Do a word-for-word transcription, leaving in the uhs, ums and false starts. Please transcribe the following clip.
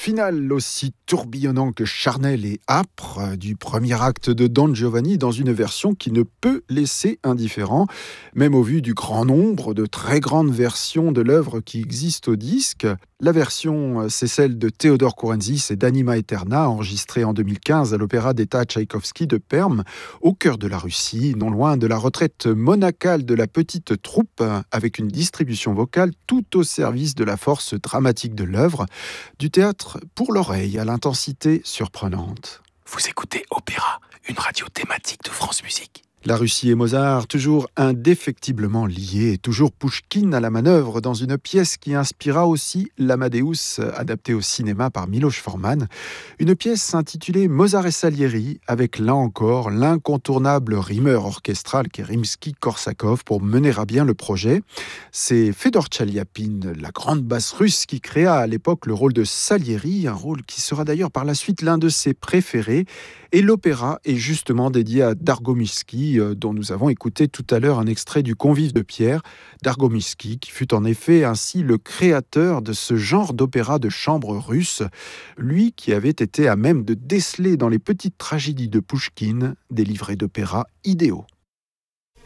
Finale aussi tourbillonnant que charnel et âpre du premier acte de Don Giovanni dans une version qui ne peut laisser indifférent, même au vu du grand nombre de très grandes versions de l'œuvre qui existent au disque. La version, c'est celle de Theodore Kourenzis et d'Anima Eterna, enregistrée en deux mille quinze à l'Opéra d'État Tchaïkovski de Perm, au cœur de la Russie, non loin de la retraite monacale de la petite troupe, avec une distribution vocale tout au service de la force dramatique de l'œuvre, du théâtre pour l'oreille à l'intensité surprenante. Vous écoutez Opéra, une radio thématique de France Musique. La Russie et Mozart, toujours indéfectiblement liés, et toujours Pouchkine à la manœuvre dans une pièce qui inspira aussi l'Amadeus, adapté au cinéma par Miloš Forman. Une pièce intitulée Mozart et Salieri, avec là encore l'incontournable rimeur orchestral qu'est Rimsky-Korsakov pour mener à bien le projet. C'est Fedor Chaliapin, la grande basse russe, qui créa à l'époque le rôle de Salieri, un rôle qui sera d'ailleurs par la suite l'un de ses préférés. Et l'opéra est justement dédié à Dargomisky, dont nous avons écouté tout à l'heure un extrait du Convive de Pierre. Dargomisky, qui fut en effet ainsi le créateur de ce genre d'opéra de chambre russe, lui qui avait été à même de déceler dans les petites tragédies de Pouchkine des livrets d'opéra idéaux.